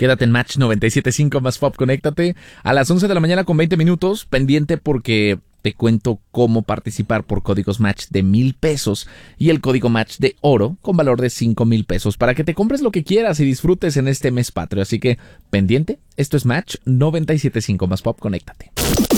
Quédate en Match 97.5 más Pop, conéctate a las 11 de la mañana con 20 minutos, pendiente porque te cuento cómo participar por códigos Match de $1,000 y el código Match de oro con valor de $5,000 para que te compres lo que quieras y disfrutes en este mes patrio. Así que pendiente, esto es Match 97.5 más Pop, conéctate.